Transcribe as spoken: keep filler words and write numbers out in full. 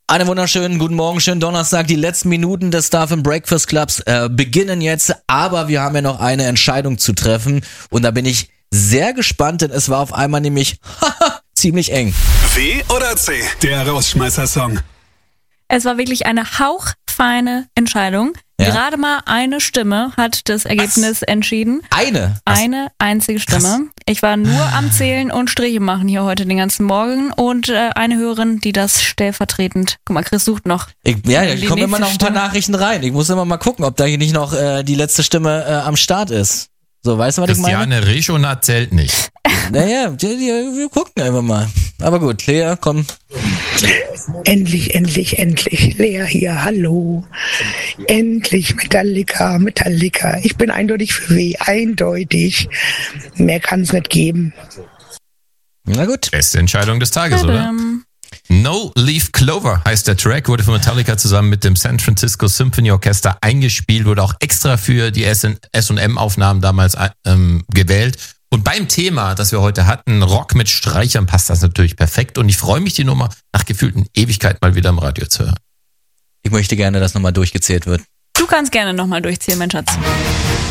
Einen wunderschönen guten Morgen, schönen Donnerstag. Die letzten Minuten des Stuff and Breakfast Clubs äh, beginnen jetzt, aber wir haben ja noch eine Entscheidung zu treffen und da bin ich sehr gespannt, denn es war auf einmal nämlich ziemlich eng. W oder C, der Rausschmeißer-Song. Es war wirklich eine hauchfeine Entscheidung. Ja. Gerade mal eine Stimme hat das Ergebnis Was? entschieden. Eine? Eine einzige Stimme. Krass. Ich war nur am Zählen und Striche machen hier heute den ganzen Morgen und äh, eine Hörerin, die das stellvertretend... Guck mal, Chris sucht noch. Ich, ja, Die da kommen immer nächste noch ein paar Stimme. Nachrichten rein. Ich muss immer mal gucken, ob da hier nicht noch äh, die letzte Stimme äh, am Start ist. So, weißt du, was ich meine? Christiane Reschonat zählt nicht. Naja, die, die, wir gucken einfach mal. Aber gut, Lea, komm. Endlich, endlich, endlich. Lea hier, hallo. Endlich Metallica, Metallica. Ich bin eindeutig für W, eindeutig. Mehr kann es nicht geben. Na gut. Beste Entscheidung des Tages, oder? Tadam. No Leaf Clover heißt der Track, wurde von Metallica zusammen mit dem San Francisco Symphony Orchester eingespielt, wurde auch extra für die S und M-Aufnahmen damals ähm, gewählt. Und beim Thema, das wir heute hatten, Rock mit Streichern, passt das natürlich perfekt. Und ich freue mich, die Nummer nach gefühlten Ewigkeit mal wieder im Radio zu hören. Ich möchte gerne, dass nochmal durchgezählt wird. Du kannst gerne nochmal durchziehen, mein Schatz.